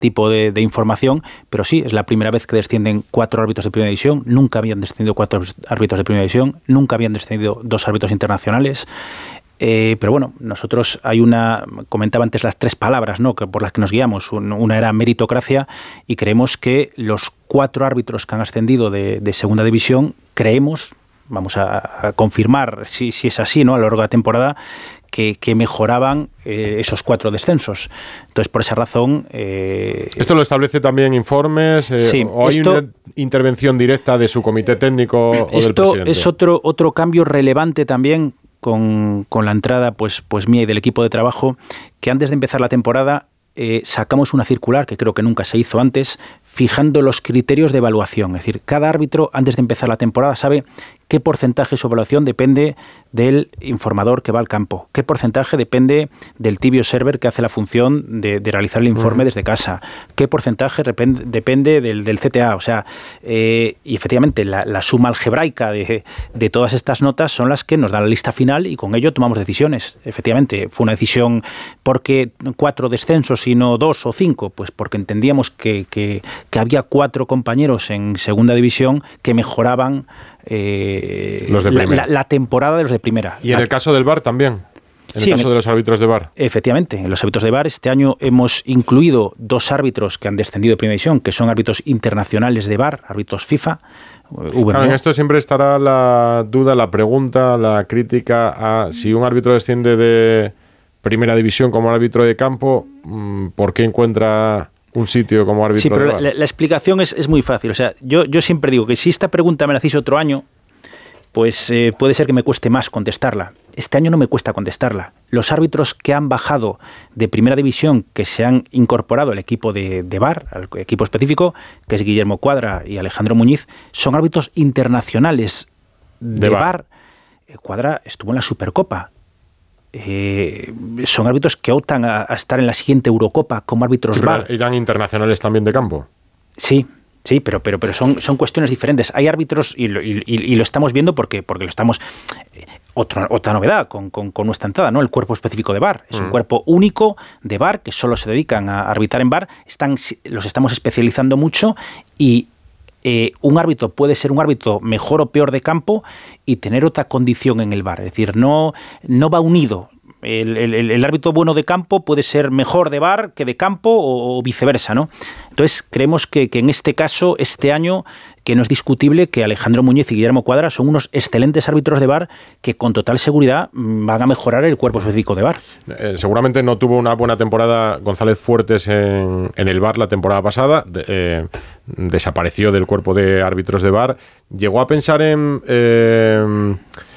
tipo de información, pero sí, es la primera vez que descienden 4 árbitros de primera división, nunca habían descendido 4 árbitros de primera división, nunca habían descendido 2 árbitros internacionales. Pero bueno, nosotros comentaba antes las 3 palabras, ¿no?, por las que nos guiamos. Una era meritocracia, y creemos que los 4 árbitros que han ascendido de segunda división, creemos, vamos a confirmar si es así, ¿no?, a lo largo de la temporada, que mejoraban esos 4 descensos. Entonces, por esa razón... ¿Esto lo establece también informes? Sí, ¿O hay una intervención directa de su comité técnico o del presidente? Esto es otro cambio relevante también con la entrada pues mía y del equipo de trabajo, que antes de empezar la temporada sacamos una circular, que creo que nunca se hizo antes, fijando los criterios de evaluación. Es decir, cada árbitro antes de empezar la temporada sabe qué porcentaje de su evaluación depende del informador que va al campo, qué porcentaje depende del tibio server que hace la función de realizar el informe desde casa, qué porcentaje depende del CTA. O sea, y efectivamente la suma algebraica de todas estas notas son las que nos dan la lista final, y con ello tomamos decisiones. Efectivamente, fue una decisión porque 4 descensos y no 2 o 5, pues porque entendíamos que había 4 compañeros en segunda división que mejoraban los de la temporada de los de primera. ¿Y en el caso del VAR también? ¿En el caso de los árbitros de VAR? Efectivamente, en los árbitros de VAR este año hemos incluido 2 árbitros que han descendido de primera división, que son árbitros internacionales de VAR, árbitros FIFA. Claro, en esto siempre estará la duda, la pregunta, la crítica a si un árbitro desciende de primera división como árbitro de campo, ¿por qué encuentra un sitio como árbitro? Sí, pero de VAR? La explicación es muy fácil. O sea, yo siempre digo que si esta pregunta me la hacéis otro año, pues puede ser que me cueste más contestarla. Este año no me cuesta contestarla. Los árbitros que han bajado de primera división, que se han incorporado al equipo de VAR, al equipo específico, que es Guillermo Cuadra y Alejandro Muñiz, son árbitros internacionales de VAR. Cuadra estuvo en la Supercopa. Son árbitros que optan a estar en la siguiente Eurocopa como árbitros VAR. ¿Irán internacionales también de campo? Sí, pero son cuestiones diferentes. Hay árbitros, y lo estamos viendo porque lo estamos... Otra novedad con nuestra entrada, ¿no? El cuerpo específico de VAR. Es un cuerpo único de VAR que solo se dedican a arbitrar en VAR. Los estamos especializando mucho, y un árbitro puede ser un árbitro mejor o peor de campo y tener otra condición en el VAR. Es decir, no va unido. El árbitro bueno de campo puede ser mejor de VAR que de campo, o viceversa, ¿no? Entonces, creemos que en este caso, este año, que no es discutible que Alejandro Muñiz y Guillermo Cuadra son unos excelentes árbitros de VAR que con total seguridad van a mejorar el cuerpo específico de VAR. Seguramente no tuvo una buena temporada González Fuertes en el VAR la temporada pasada. Desapareció del cuerpo de árbitros de VAR. Llegó a pensar en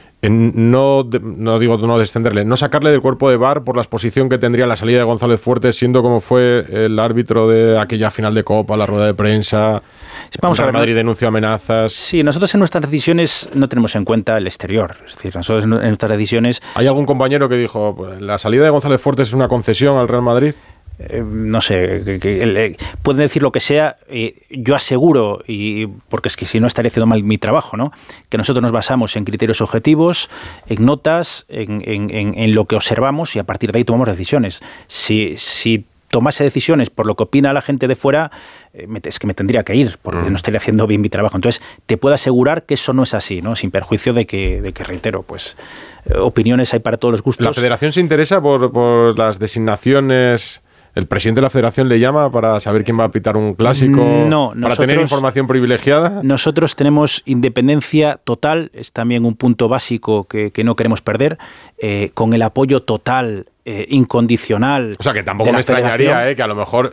no descenderle, no sacarle del cuerpo de VAR por la exposición que tendría la salida de González Fuertes, siendo como fue el árbitro de aquella final de Copa, la rueda de prensa. Vamos a ver, Madrid denunció amenazas. Sí, nosotros en nuestras decisiones no tenemos en cuenta el exterior. Es decir, nosotros en nuestras decisiones... ¿Hay algún compañero que dijo, pues, la salida de González Fuertes es una concesión al Real Madrid? No sé, pueden decir lo que sea. Yo aseguro, porque es que si no estaría haciendo mal mi trabajo, ¿no?, que nosotros nos basamos en criterios objetivos, en notas, en lo que observamos, y a partir de ahí tomamos decisiones. Si tomase decisiones por lo que opina la gente de fuera, es que me tendría que ir, porque no estaría haciendo bien mi trabajo. Entonces, te puedo asegurar que eso no es así, ¿no?, sin perjuicio de que reitero, pues opiniones hay para todos los gustos. ¿La Federación se interesa por las designaciones? ¿El presidente de la Federación le llama para saber quién va a pitar un clásico? No, ¿Para tener información privilegiada? Nosotros tenemos independencia total, es también un punto básico que no queremos perder, con el apoyo total, incondicional. O sea, que tampoco me extrañaría que a lo mejor...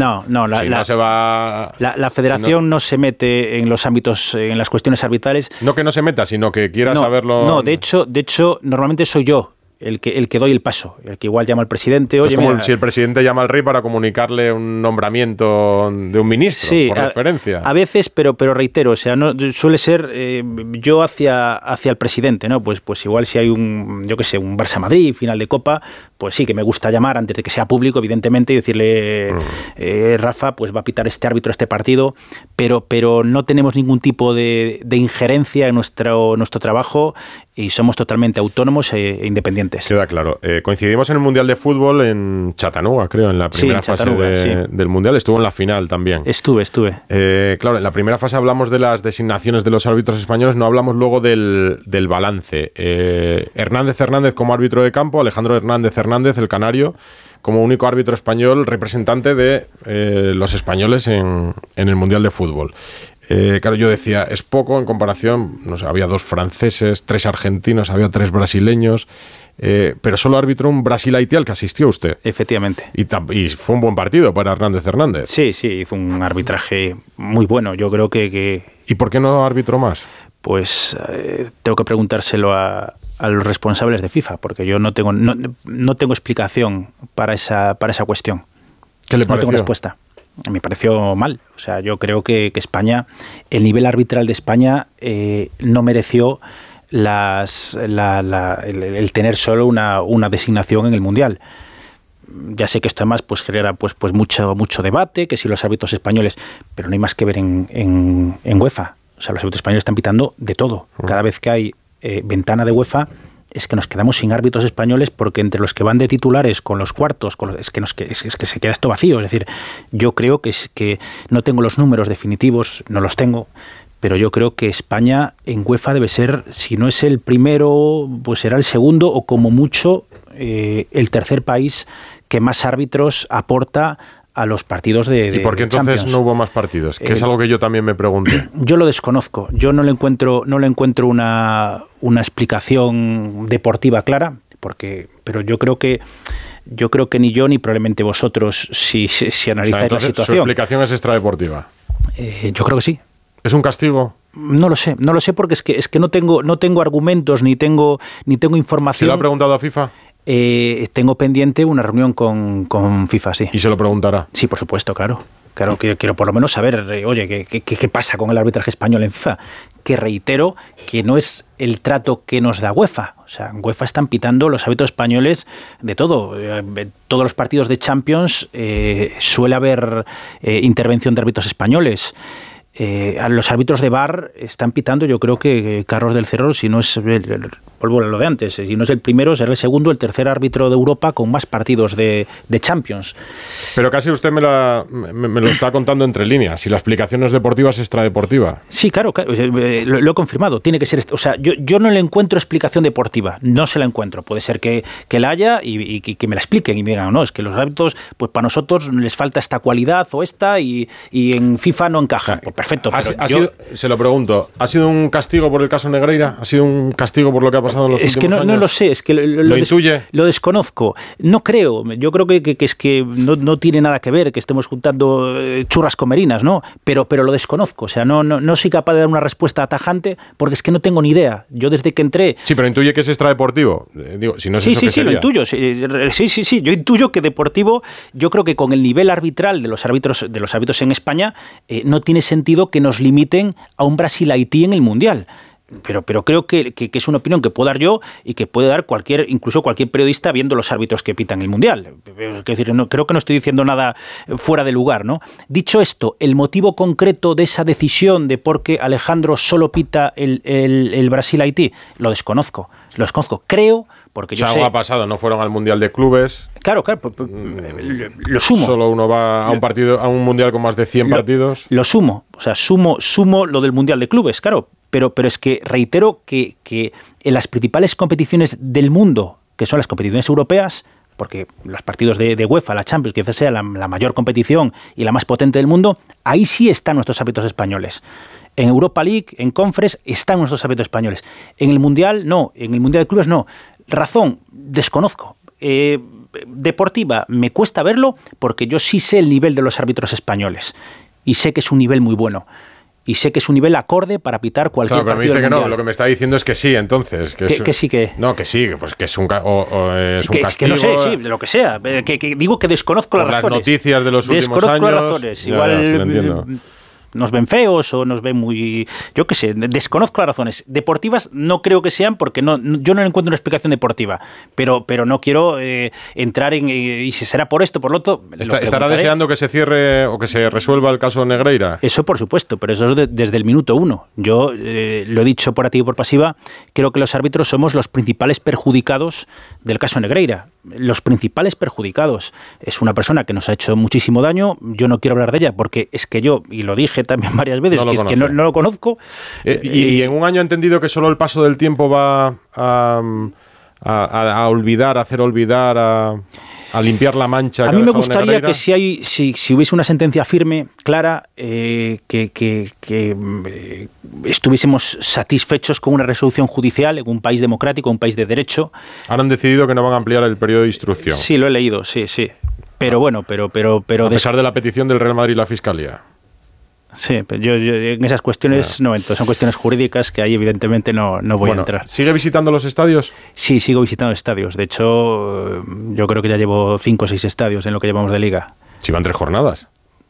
La Federación no se mete en los ámbitos, en las cuestiones arbitrales. No que no se meta, sino que quiera saberlo... No, de hecho, normalmente soy yo el que doy el paso, el que igual llama al presidente. Oye, es como si el presidente llama al rey para comunicarle un nombramiento de un ministro, sí, por referencia. A veces, pero reitero, o sea, no suele ser yo hacia el presidente, ¿no? Pues igual si hay un Barça-Madrid, final de Copa, pues sí que me gusta llamar antes de que sea público, evidentemente, y decirle, Rafa, pues va a pitar este árbitro este partido, pero no tenemos ningún tipo de injerencia en nuestro trabajo, y somos totalmente autónomos e independientes. Queda claro. Coincidimos en el Mundial de Fútbol en Chattanooga, creo, en la primera fase del Mundial. Estuvo en la final también. Estuve. Claro, en la primera fase hablamos de las designaciones de los árbitros españoles, no hablamos luego del balance. Hernández como árbitro de campo, Alejandro Hernández, el canario, como único árbitro español representante de los españoles en el Mundial de Fútbol. Claro, yo decía, es poco en comparación, no sé, había 2 franceses, 3 argentinos, había 3 brasileños, pero solo arbitró un Brasil-Haití al que asistió usted. Efectivamente. Y fue un buen partido para Hernández. Sí, hizo un arbitraje muy bueno, yo creo que... ¿Y por qué no arbitró más? Pues tengo que preguntárselo a los responsables de FIFA, porque yo no tengo explicación para esa cuestión. ¿Qué le pareció? No tengo respuesta. Me pareció mal. O sea, yo creo que España, el nivel arbitral de España no mereció el tener solo una designación en el Mundial. Ya sé que esto además pues genera pues mucho debate, que si los árbitros españoles, pero no hay más que ver en UEFA. O sea, los árbitros españoles están pitando de todo. Cada vez que hay ventana de UEFA, es que nos quedamos sin árbitros españoles, porque entre los que van de titulares con los cuartos, es que se queda esto vacío. Es decir, yo creo que no tengo los números definitivos, no los tengo, pero yo creo que España en UEFA debe ser, si no es el primero, pues será el segundo o como mucho el tercer país que más árbitros aporta a los partidos de ¿Y por qué entonces Champions. No hubo más partidos? Que es algo que yo también me pregunté. Yo lo desconozco. Yo no le encuentro una explicación deportiva clara, pero yo creo que ni yo ni probablemente vosotros, si analizáis la situación. ¿Su explicación es extradeportiva? Yo creo que sí. ¿Es un castigo? No lo sé porque es que no tengo argumentos ni tengo información. ¿Se lo ha preguntado a FIFA? Tengo pendiente una reunión con FIFA, sí. ¿Y se lo preguntará? Sí, por supuesto, claro. Claro, quiero por lo menos saber, oye, ¿qué pasa con el arbitraje español en FIFA? Que reitero que no es el trato que nos da UEFA. O sea, en UEFA están pitando los árbitros españoles de todo. Todos los partidos de Champions suele haber intervención de árbitros españoles. A los árbitros de VAR están pitando, yo creo que Carlos del Cerro, si no es vuelvo a lo de antes, si no es el primero, será el segundo, el tercer árbitro de Europa con más partidos de Champions. Pero casi usted me lo está contando entre líneas. Si la explicación no es deportiva, es extradeportiva. Sí, claro, lo he confirmado. Tiene que ser. O sea, yo no le encuentro explicación deportiva. No se la encuentro. Puede ser que la haya y que me la expliquen y me digan, no, es que los árbitros, pues para nosotros les falta esta cualidad o esta y en FIFA no encajan. Pues perfecto. Se lo pregunto, ¿ha sido un castigo por el caso Negreira? ¿Ha sido un castigo por lo que ha pasado en los últimos años? No lo sé, es que ¿Lo intuye? Lo desconozco. No creo. Yo creo que es que no tiene nada que ver que estemos juntando churras con merinas, ¿no? Pero lo desconozco. O sea, no soy capaz de dar una respuesta tajante porque es que no tengo ni idea. Yo desde que entré... Sí, pero intuye que es extradeportivo. Digo, si no es eso, ¿qué sería? Lo intuyo. Sí. Yo intuyo que deportivo, yo creo que con el nivel arbitral de los árbitros en España, no tiene sentido que nos limiten a un Brasil-Haití en el Mundial. Pero creo que es una opinión que puedo dar yo y que puede dar incluso cualquier periodista viendo los árbitros que pitan el Mundial. Es decir, creo que no estoy diciendo nada fuera de lugar, ¿no? Dicho esto, el motivo concreto de esa decisión de por qué Alejandro solo pita el Brasil-Haití, lo desconozco. Creo, porque yo sé... Algo ha pasado, no fueron al Mundial de Clubes. Claro, lo sumo. Solo uno va a un Mundial con más de 100 partidos. Lo sumo, o sea, sumo lo del Mundial de Clubes, claro. Pero es que reitero que en las principales competiciones del mundo, que son las competiciones europeas, porque los partidos de UEFA, la Champions, quizás sea la mayor competición y la más potente del mundo, ahí sí están nuestros árbitros españoles. En Europa League, en Conference, están nuestros árbitros españoles. En el Mundial, no. En el Mundial de Clubes, no. Razón, desconozco. Deportiva, me cuesta verlo porque yo sí sé el nivel de los árbitros españoles y sé que es un nivel muy bueno. Y sé que es un nivel acorde para pitar cualquier partido. Pero me dice que mundial. No, lo que me está diciendo es que sí, entonces. Que sí que... No, que sí, pues que es un castigo. Que no sé, sí, de lo que sea. Que digo que desconozco las razones. Las noticias de los últimos años. Desconozco las razones. Igual... Sí, lo entiendo. nos ven feos o nos ven muy... Yo qué sé, desconozco las razones. Deportivas no creo que sean, porque yo no encuentro una explicación deportiva, pero no quiero entrar en... y si será por esto, por lo otro... ¿Estará deseando que se cierre o que se resuelva el caso Negreira? Eso por supuesto, pero eso es desde el minuto 1. Yo lo he dicho por activa y por pasiva, creo que los árbitros somos los principales perjudicados del caso Negreira. Los principales perjudicados. Es una persona que nos ha hecho muchísimo daño. Yo no quiero hablar de ella porque es que yo, y lo dije también varias veces, que no lo conozco. Y en un año he entendido que solo el paso del tiempo va a olvidar, a hacer olvidar, a limpiar la mancha. A mí me gustaría que si hubiese una sentencia firme, clara, que estuviésemos satisfechos con una resolución judicial en un país democrático, un país de derecho. Ahora han decidido que no van a ampliar el periodo de instrucción. Sí, lo he leído, sí. Pero bueno, pero a pesar de la petición del Real Madrid y la Fiscalía. Sí, pero yo en esas cuestiones no entro, son cuestiones jurídicas que ahí evidentemente no voy a entrar. ¿Sigue visitando los estadios? Sí, sigo visitando estadios. De hecho, yo creo que ya llevo 5 o 6 estadios en lo que llevamos de liga. Sí, van 3 jornadas.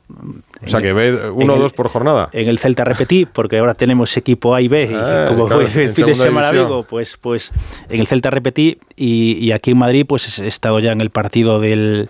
O sea, que ve 1 o 2 por jornada. En el Celta repetí, porque ahora tenemos equipo A y B, y como fue el fin de semana Vigo, pues en el Celta repetí, y aquí en Madrid pues he estado ya en el partido del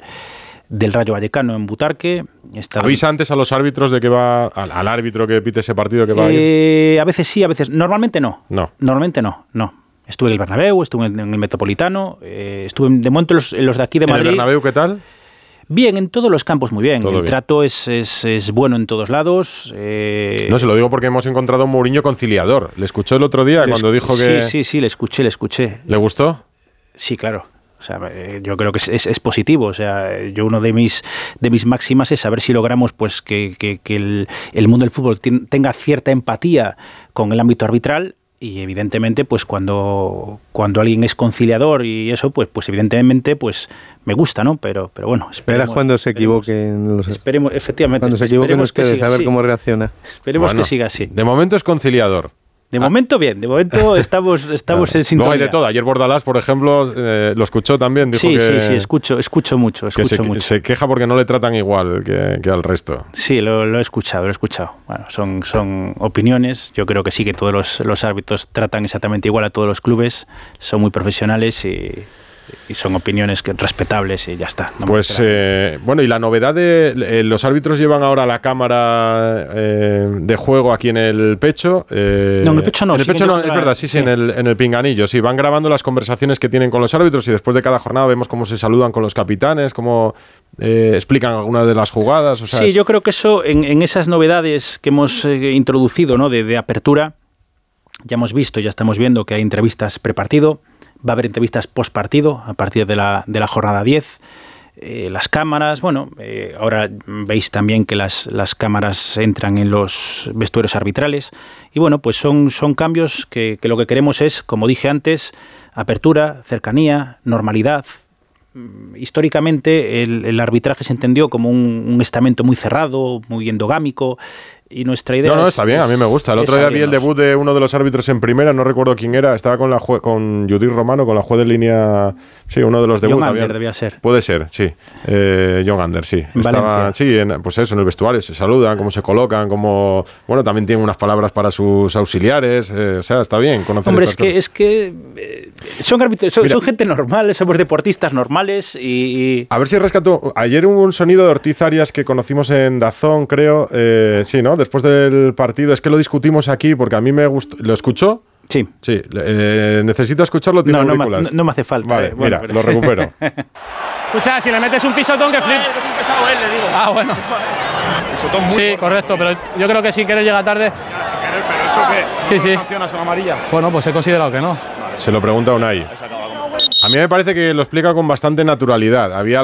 Rayo Vallecano en Butarque. ¿Avisa antes a los árbitros de que va, al árbitro que pite ese partido que va a ir? A veces sí, a veces. Normalmente no. Normalmente no. Estuve en el Bernabéu, estuve en el Metropolitano, estuve de momento en los de aquí de Madrid. ¿En el Bernabéu qué tal? Bien, en todos los campos muy bien. El trato es bueno en todos lados. No, se lo digo porque hemos encontrado a un Mourinho conciliador. ¿Le escuchó el otro día cuando dijo que...? Sí, le escuché. ¿Le gustó? Sí, claro. O sea, yo creo que es positivo. O sea, yo uno de mis máximas es saber si logramos pues que el mundo del fútbol tenga cierta empatía con el ámbito arbitral. Y evidentemente, pues cuando alguien es conciliador y eso, pues evidentemente, pues me gusta, ¿no? Pero bueno, esperas cuando se equivoquen. Esperemos, efectivamente. Cuando se equivoquen ustedes, a ver cómo reacciona. Esperemos que siga así. De momento es conciliador. De momento bien, de momento estamos en sintonía. No hay de todo. Ayer Bordalás, por ejemplo, lo escuchó también. Dijo sí, escucho mucho. Se queja porque no le tratan igual que al resto. Sí, lo he escuchado. Bueno, son opiniones. Yo creo que sí, que todos los árbitros tratan exactamente igual a todos los clubes. Son muy profesionales y son opiniones respetables y ya está. Bueno, y la novedad de los árbitros llevan ahora la cámara de juego aquí en el pecho. No, en el pecho no. En el pecho no, es verdad, sí. En el pinganillo. Sí, van grabando las conversaciones que tienen con los árbitros y después de cada jornada vemos cómo se saludan con los capitanes, cómo explican algunas de las jugadas. O sea, sí, yo creo que eso, en esas novedades que hemos introducido, ¿no? de apertura, ya hemos visto, ya estamos viendo que hay entrevistas prepartido. Va a haber entrevistas post partido a partir de la jornada 10. Las cámaras, ahora veis también que las cámaras entran en los vestuarios arbitrales. Y bueno, pues son cambios que lo que queremos es, como dije antes, apertura, cercanía, normalidad. Históricamente el arbitraje se entendió como un estamento muy cerrado, muy endogámico. Y nuestra idea está bien, a mí me gusta. El otro día vi el debut de uno de los árbitros en primera, no recuerdo quién era, estaba con Judith Romano, con la juez de línea, sí, uno de los debuts. John Ander debía ser. Puede ser, sí. John Ander, sí. Estaba, sí, pues eso, en el vestuario, se saludan, cómo se colocan, también tienen unas palabras para sus auxiliares, o sea, está bien conocer. Hombre, es que son árbitros, son gente normal, somos deportistas normales y... A ver si rescato, ayer hubo un sonido de Ortiz Arias que conocimos en DAZN, creo, sí, ¿no? Después del partido, es que lo discutimos aquí porque a mí me gustó. ¿Lo escuchó? Sí. Sí. ¿Necesita escucharlo? ¿Tiene auriculares? No me hace falta. Vale, mira, lo recupero. Escucha, si le metes un pisotón que flip. Es un pesado él, le digo. Ah, bueno. Pisotón muy sí, correcto, pero yo creo que sin querer llega tarde. ¿Pero eso qué? Sí. ¿Sancionas con amarilla? Bueno, pues he considerado que no. Se lo pregunta Unai. A mí me parece que lo explica con bastante naturalidad. Había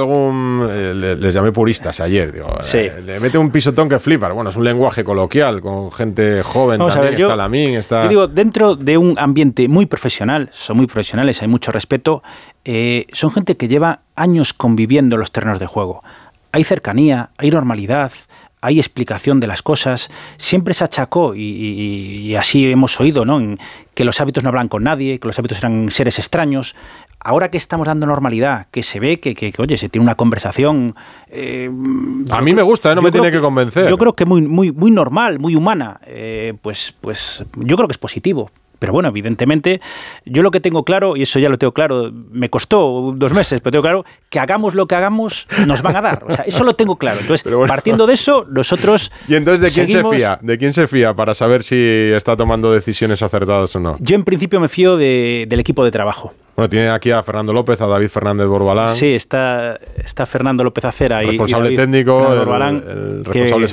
les llamé puristas ayer. Digo, sí. Le mete un pisotón que flipa. Bueno, es un lenguaje coloquial con gente joven. Vamos también. Está Lamín, está... Yo digo, dentro de un ambiente muy profesional, son muy profesionales, hay mucho respeto, son gente que lleva años conviviendo en los terrenos de juego. Hay cercanía, hay normalidad, hay explicación de las cosas. Siempre se achacó, y así hemos oído, ¿no?, que los árbitros no hablan con nadie, que los árbitros eran seres extraños. ahora que estamos dando normalidad, que se ve que oye, se tiene una conversación... a mí me gusta, no me tiene que convencer. Yo creo que muy normal, muy humana. Pues yo creo que es positivo. Pero bueno, evidentemente, yo lo que tengo claro, y eso ya lo tengo claro, me costó 2 meses, pero tengo claro que hagamos lo que hagamos, nos van a dar. O sea, eso lo tengo claro. Entonces, bueno, partiendo de eso, nosotros ¿Y entonces de quién se fía? ¿De quién se fía para saber si está tomando decisiones acertadas o no? Yo en principio me fío del equipo de trabajo. Bueno, tiene aquí a Fernando López, a David Fernández Borbalán. Sí, está Fernando López Acera y responsable David técnico, Borbalán, el responsable